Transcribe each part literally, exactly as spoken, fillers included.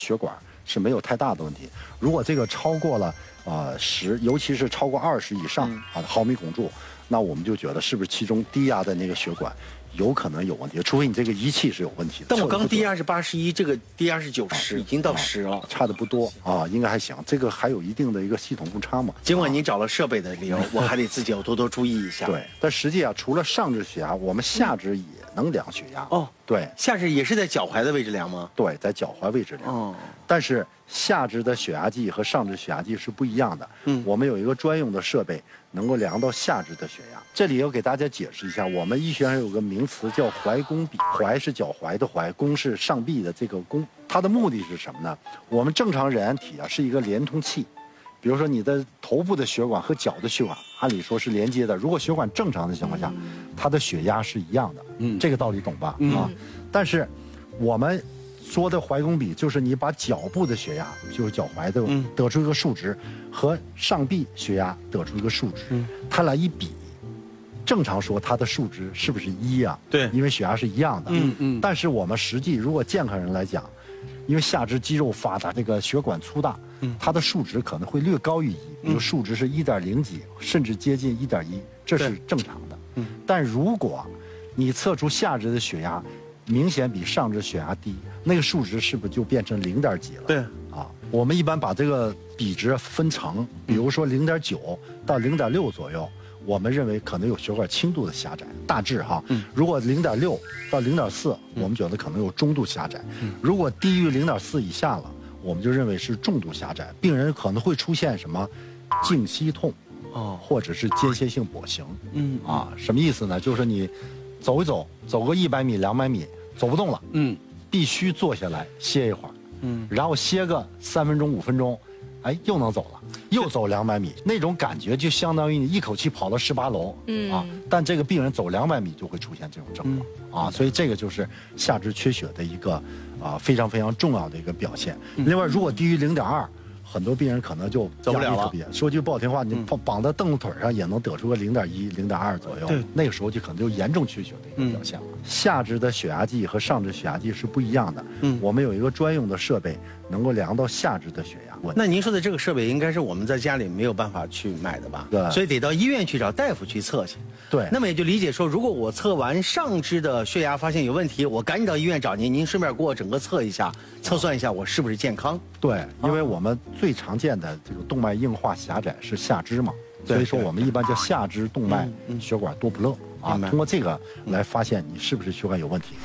血管是没有太大的问题。如果这个超过了呃十，尤其是超过二十以上啊毫米汞柱，那我们就觉得是不是其中低压的那个血管有可能有问题，除非你这个仪器是有问题的。 但我刚低压是八十一，这个低压是九十，已经到十了， 差的不多啊，应该还行。这个还有一定的一个系统误差嘛。 尽管您找了设备的理由，我还得自己要多多注意一下。 对，但实际啊，除了上肢血压，我们下肢也能量血压。哦，对， 下肢也是在脚踝的位置量吗？ 对，在脚踝位置量。哦，但是下肢的血压计和上肢血压计是不一样的。嗯，我们有一个专用的设备，能够量到下肢的血压。这里要给大家解释一下，我们医学上有个名词叫踝弓比，踝是脚踝的踝，弓是上臂的这个弓。它的目的是什么呢？我们正常人体啊是一个连通器，比如说你的头部的血管和脚的血管，按理说是连接的。如果血管正常的情况下，它的血压是一样的。嗯，这个道理懂吧？嗯、啊，但是我们说的踝弓比，就是你把脚部的血压，就是脚踝的，得出一个数值，和上臂血压得出一个数值，嗯、它俩一比。正常说，它的数值是不是一啊？ 对， 因为血压是一样的。嗯嗯。但是我们实际如果健康人来讲，因为下肢肌肉发达，这个血管粗大，嗯，它的数值可能会略高于一，比如数值是一点零几，甚至接近一点一，这是正常的。嗯。但如果你测出下肢的血压明显比上肢血压低，那个数值是不是就变成零点几了？ 对。 啊，我们一般把这个比值分层，比如说零点九到零点六左右。我们认为可能有血管轻度的狭窄，大致哈。嗯、如果零点六到零点四，我们觉得可能有中度狭窄。嗯、如果低于零点四以下了，我们就认为是重度狭窄。病人可能会出现什么颈息痛，哦，或者是间歇性跛行。嗯啊，什么意思呢？就是你走一走，走个一百米、两百米，走不动了，嗯，必须坐下来歇一会儿，嗯，然后歇个三分钟、五分钟。哎，又能走了，又走两百米，那种感觉就相当于你一口气跑了十八楼，嗯啊。但这个病人走两百米就会出现这种症状，嗯、啊，所以这个就是下肢缺血的一个啊非常非常重要的一个表现。嗯、另外，如果低于零点二，很多病人可能就走不了了。 说句不好听话，你绑绑在凳子腿上也能得出个零点一、零点二左右，对，那个时候就可能就严重缺血的一个表现了。嗯、下肢的血压计和上肢血压计是不一样的，嗯，我们有一个专用的设备能够量到下肢的血压。 那您说的这个设备应该是我们在家里没有办法去买的吧？ 对， 所以得到医院去找大夫去测去。 对， 那么也就理解说，如果我测完上肢的血压发现有问题，我赶紧到医院找您，您顺便给我整个测一下，测算一下我是不是健康。 对，因为我们最常见的这个动脉硬化狭窄是下肢嘛，所以说我们一般叫下肢动脉血管多普勒啊，通过这个来发现你是不是血管有问题。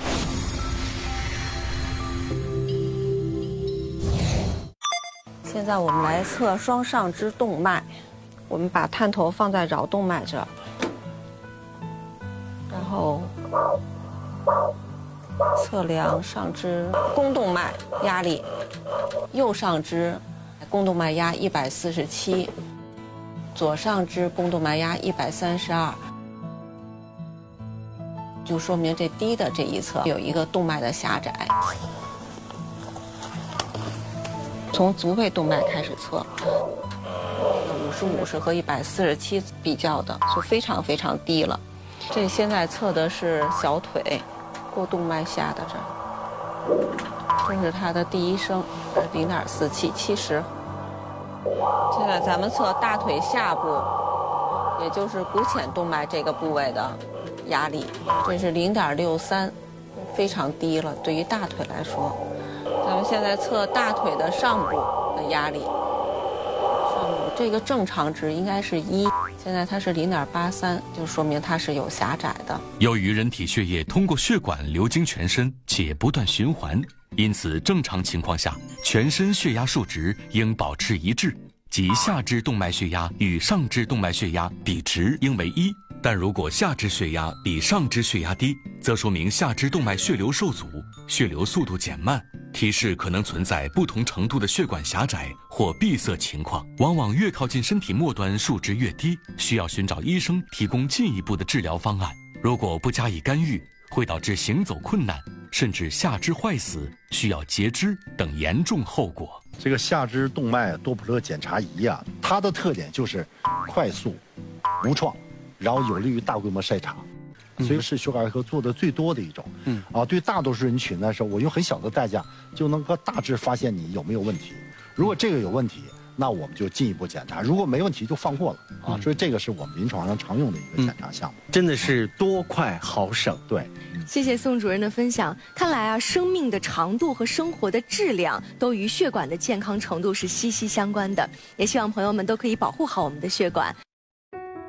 现在我们来测双上肢动脉，我们把探头放在桡动脉这儿，然后测量上肢肱动脉压力，右上肢肱动脉压一百四十七，左上肢肱动脉压一百三十二，就说明这低的这一侧有一个动脉的狭窄。从足背动脉开始测，五十五是和一百四十七比较的，就非常非常低了。这现在测的是小腿过动脉下的这儿，这是它的第一声，零点四七，七十。现在咱们测大腿下部，也就是股浅动脉这个部位的压力，这是零点六三，非常低了，对于大腿来说。咱们现在测大腿的上部的压力，上部这个正常值应该是一，现在它是零点八三，就说明它是有狭窄的。 由于人体血液通过血管流经全身且不断循环，因此正常情况下，全身血压数值应保持一致，即下肢动脉血压与上肢动脉血压比值应为一。但如果下肢血压比上肢血压低，则说明下肢动脉血流受阻，血流速度减慢，提示可能存在不同程度的血管狭窄或闭塞情况。往往越靠近身体末端数值越低，需要寻找医生提供进一步的治疗方案。如果不加以干预，会导致行走困难，甚至下肢坏死，需要截肢等严重后果。 这个下肢动脉多普勒检查仪啊，它的特点就是快速、无创，然后有利于大规模筛查。 所以是血管外科做的最多的一种。嗯，啊，对大多数人群来说，我用很小的代价就能够大致发现你有没有问题。如果这个有问题，那我们就进一步检查；如果没问题，就放过了啊。所以这个是我们临床上常用的一个检查项目。 嗯、真的是多快好省。 对。 谢谢宋主任的分享。看来啊，生命的长度和生活的质量都与血管的健康程度是息息相关的。也希望朋友们都可以保护好我们的血管。